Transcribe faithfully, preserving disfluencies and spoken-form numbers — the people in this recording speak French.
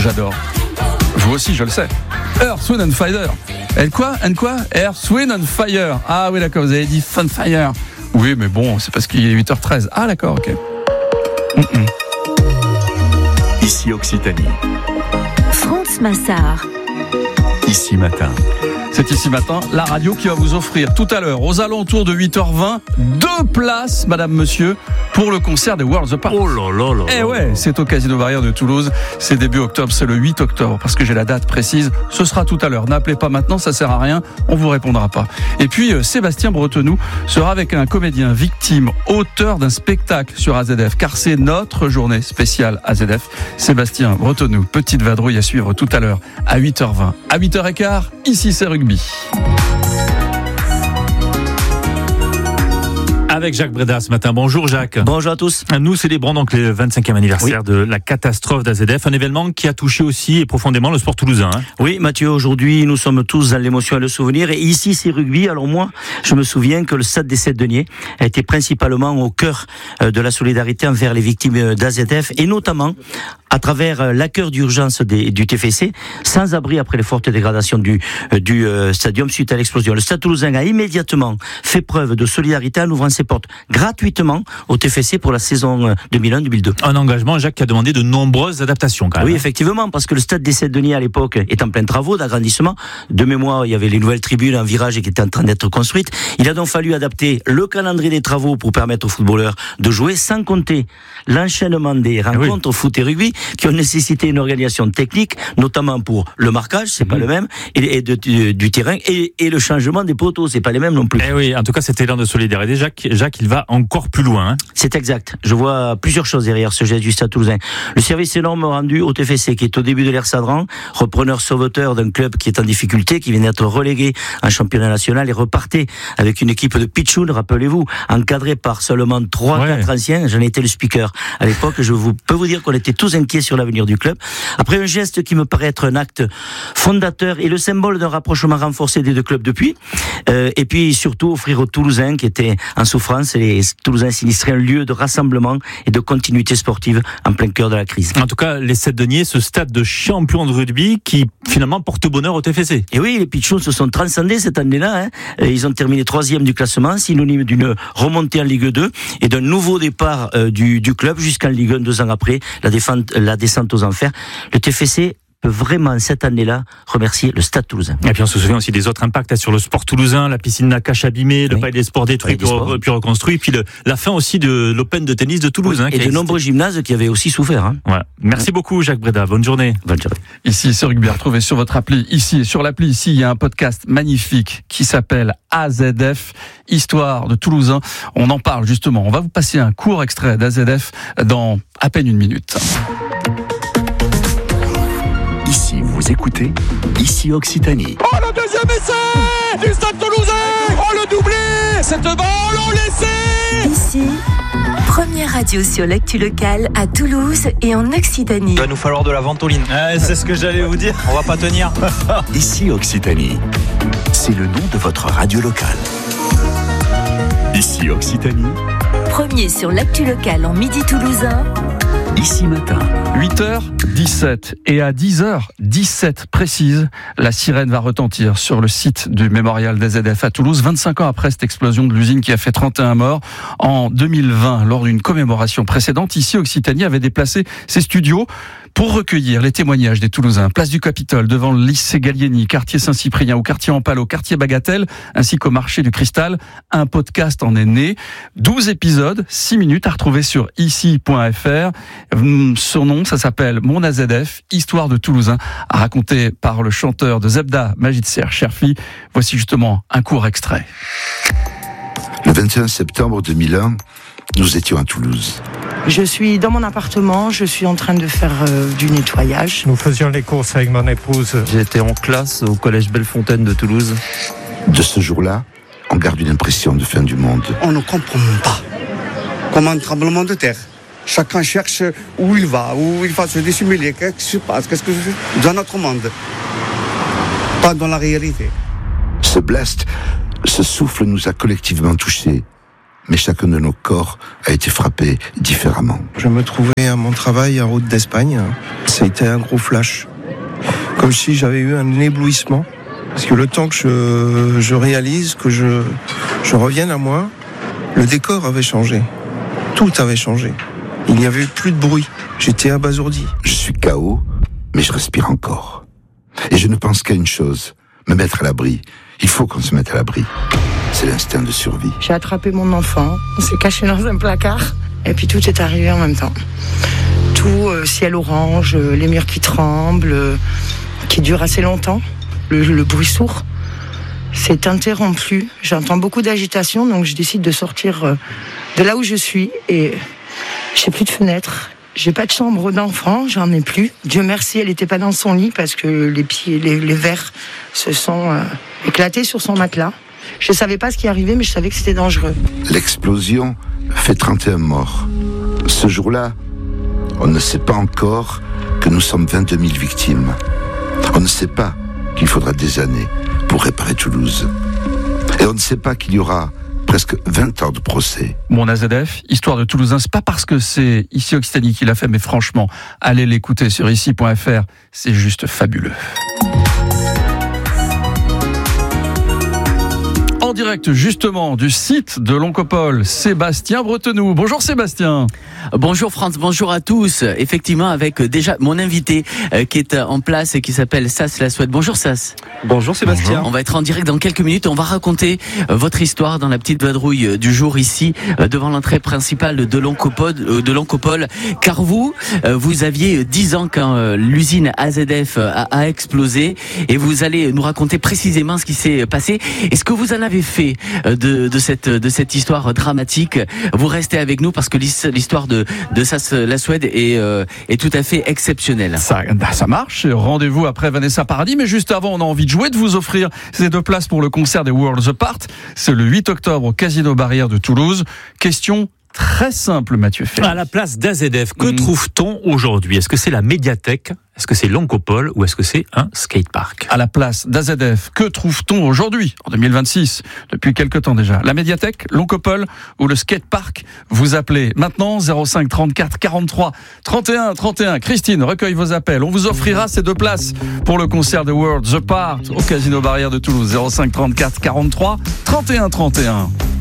J'adore. Vous aussi, je le sais. Earth, Wind and Fire. Et quoi? And quoi? Earth, Wind and Fire. Ah oui, d'accord, vous avez dit Fun Fire. Oui, mais bon, c'est parce qu'il est huit heures treize. Ah d'accord, ok. Mm-mm. Ici Occitanie. France Massard. Ici Matin. C'est Ici Matin, la radio qui va vous offrir tout à l'heure, aux alentours de huit heures vingt, deux places, madame, monsieur, pour le concert des Worlds Apart. Oh là là là. Eh ouais, c'est au Casino Barrière de Toulouse. C'est début octobre, c'est le huit octobre, parce que j'ai la date précise. Ce sera tout à l'heure. N'appelez pas maintenant, ça sert à rien. On vous répondra pas. Et puis, euh, Sébastien Bretenoux sera avec un comédien victime, auteur d'un spectacle sur A Z F, car c'est notre journée spéciale A Z F. Sébastien Bretenoux, petite vadrouille à suivre tout à l'heure, à huit heures vingt. À huit heures quinze, ici c'est rugby. Avec Jacques Breda ce matin. Bonjour Jacques. Bonjour à tous. Nous célébrons donc le vingt-cinquième anniversaire oui. de la catastrophe d'A Z F, un événement qui a touché aussi et profondément le sport toulousain. Hein. Oui Mathieu, aujourd'hui nous sommes tous dans l'émotion et le souvenir, et ici c'est rugby. Alors moi je me souviens que le stade des Sept Deniers a été principalement au cœur de la solidarité envers les victimes d'A Z F, et notamment à travers l'accueil d'urgence des, du T F C, sans abri après les fortes dégradations du, du euh, stadium suite à l'explosion. Le stade toulousain a immédiatement fait preuve de solidarité en ouvrant ses portes gratuitement au T F C pour la saison deux mille un deux mille deux. Un engagement, Jacques, qui a demandé de nombreuses adaptations quand même. Oui, effectivement, parce que le stade des Sept Deniers à l'époque est en plein travaux d'agrandissement. De mémoire, il y avait les nouvelles tribunes en virage qui étaient en train d'être construites. Il a donc fallu adapter le calendrier des travaux pour permettre aux footballeurs de jouer, sans compter l'enchaînement des rencontres oui. foot et rugby qui ont nécessité une organisation technique, notamment pour le marquage, c'est mmh. pas le même, et, et de, de, du terrain, et, et le changement des poteaux, c'est pas les mêmes non plus. Eh oui, en tout cas, cet élan de solidarité, Jacques, Jacques, il va encore plus loin. Hein. C'est exact. Je vois plusieurs choses derrière ce geste du Stade Toulousain. Le service énorme rendu au T F C, qui est au début de l'ère Sadran, repreneur sauveteur d'un club qui est en difficulté, qui vient d'être relégué en championnat national et repartait avec une équipe de pitchouns, rappelez-vous, encadrée par seulement trois quatre ouais. anciens. J'en étais le speaker à l'époque. Je vous, peux vous dire qu'on était tous inquiets sur l'avenir du club. Après un geste qui me paraît être un acte fondateur et le symbole d'un rapprochement renforcé des deux clubs depuis, euh, et puis surtout offrir aux Toulousains qui étaient en souffrance, et les Toulousains sinistrés, un lieu de rassemblement et de continuité sportive en plein cœur de la crise. En tout cas, les Sept Deniers, ce stade de champion de rugby qui finalement porte bonheur au T F C. Et oui, les Pitchouns se sont transcendés cette année-là. Hein. Ils ont terminé troisième du classement, synonyme d'une remontée en Ligue deux et d'un nouveau départ euh, du, du club jusqu'en Ligue un deux ans après la, défente, la descente aux enfers. Le T F C peut vraiment cette année-là remercier le Stade Toulousain. Et puis on se souvient aussi des autres impacts sur le sport toulousain, la piscine Nakache abîmée, le oui. palais des sports détruit puis, re, puis reconstruit, puis le, la fin aussi de l'Open de tennis de Toulouse. Oui, hein, et de nombreux gymnases qui avaient aussi souffert. Hein. Ouais. Merci ouais. beaucoup Jacques Breda, bonne journée. Bonne journée. Ici c'est Rugby, retrouvez sur votre appli, ici sur l'appli, ici il y a un podcast magnifique qui s'appelle A Z F, Histoire de Toulousain. On en parle justement, on va vous passer un court extrait d'A Z F dans à peine une minute. Ici, vous écoutez Ici Occitanie. Oh, le deuxième essai du Stade Toulousain. Oh, le doublé. Cette balle, on laissait. Ici, première radio sur l'actu locale à Toulouse et en Occitanie. Il va nous falloir de la ventoline. Ouais, c'est ce que j'allais vous dire. On va pas tenir. Ici Occitanie. C'est le nom de votre radio locale. Ici Occitanie. Premier sur l'actu locale en midi toulousain. Ici Matin. huit heures dix-sept et à dix heures dix-sept précise, la sirène va retentir sur le site du mémorial d'A Z F à Toulouse, vingt-cinq ans après cette explosion de l'usine qui a fait trente et un morts. En deux mille vingt, lors d'une commémoration précédente, ici Occitanie avait déplacé ses studios pour recueillir les témoignages des Toulousains. Place du Capitole, devant le lycée Gallieni, quartier Saint-Cyprien, au quartier Ampalo, quartier Bagatelle, ainsi qu'au marché du Cristal. Un podcast en est né. douze épisodes, six minutes à retrouver sur ici point f r. Son nom, ça s'appelle Mon A Z F, Histoire de Toulousain, raconté par le chanteur de Zebda, Majid Ser Cherfi. Voici justement un court extrait. Le vingt et un septembre deux mille un, nous étions à Toulouse. Je suis dans mon appartement, je suis en train de faire euh, du nettoyage. Nous faisions les courses avec mon épouse. J'étais en classe au collège Bellefontaine de Toulouse. De ce jour-là, on garde une impression de fin du monde. On ne comprend pas. Comme un tremblement de terre. Chacun cherche où il va, où il va se dissimuler, qu'est-ce qui se passe, qu'est-ce que je fais dans notre monde. Pas dans la réalité. Ce blast, ce souffle nous a collectivement touchés. mais chacun de nos corps a été frappé différemment. Je me trouvais à mon travail en route d'Espagne. Ça a été un gros flash. Comme si j'avais eu un éblouissement. Parce que le temps que je, je réalise, que je, je revienne à moi, le décor avait changé. Tout avait changé. Il n'y avait plus de bruit. J'étais abasourdi. Je suis K O, mais je respire encore. Et je ne pense qu'à une chose, me mettre à l'abri. Il faut qu'on se mette à l'abri. C'est l'instinct de survie. J'ai attrapé mon enfant, on s'est caché dans un placard, et puis tout est arrivé en même temps. Tout, euh, ciel orange, euh, les murs qui tremblent, euh, qui durent assez longtemps, le, le bruit sourd. C'est interrompu, j'entends beaucoup d'agitation, donc je décide de sortir euh, de là où je suis, et j'ai plus de fenêtre. J'ai pas de chambre d'enfant, j'en ai plus. Dieu merci, elle était pas dans son lit parce que les pieds, les, les verres se sont euh, éclatés sur son matelas. Je savais pas ce qui arrivait, mais je savais que c'était dangereux. L'explosion fait trente et un morts. Ce jour-là, on ne sait pas encore que nous sommes vingt-deux mille victimes. On ne sait pas qu'il faudra des années pour réparer Toulouse. Et on ne sait pas qu'il y aura presque vingt ans de procès. Mon A Z F, histoire de Toulousain, c'est pas parce que c'est Ici Occitanie qui l'a fait, mais franchement, allez l'écouter sur ici point f r, c'est juste fabuleux. En direct justement du site de l'Oncopole, Sébastien Bretenoux. Bonjour Sébastien. Bonjour France, bonjour à tous. Effectivement, avec déjà mon invité euh, qui est en place et qui s'appelle Sas Lasouette. Bonjour Sas. Bonjour Sébastien. On va être en direct dans quelques minutes. On va raconter euh, votre histoire dans la petite vadrouille euh, du jour ici, euh, devant l'entrée principale de l'Oncopole, euh, de l'Oncopole. Car vous, euh, vous aviez dix ans quand euh, l'usine A Z F a, a explosé, et vous allez nous raconter précisément ce qui s'est passé. Est-ce que vous en avez fait de, de cette de cette histoire dramatique? Vous restez avec nous parce que l'histoire de de Sas Lasouette est euh, est tout à fait exceptionnelle. Ça bah ça marche. Rendez-vous après Vanessa Paradis, mais juste avant, on a envie de jouer, de vous offrir ces deux places pour le concert des Worlds Apart. C'est le huit octobre au Casino Barrière de Toulouse. Question très simple, Mathieu Ferry. À la place d'A Z F, que mmh. trouve-t-on aujourd'hui? Est-ce que c'est la médiathèque? Est-ce que c'est l'Oncopole ou est-ce que c'est un skatepark? À la place d'A Z F, que trouve-t-on aujourd'hui, en deux mille vingt-six, depuis quelque temps déjà? La médiathèque, l'Oncopole ou le skatepark? Vous appelez maintenant zéro cinq trente-quatre quarante-trois trente et un trente et un. Christine recueille vos appels. On vous offrira ces deux places pour le concert de Worlds Apart au Casino Barrière de Toulouse. zéro cinq trente-quatre quarante-trois trente et un trente et un.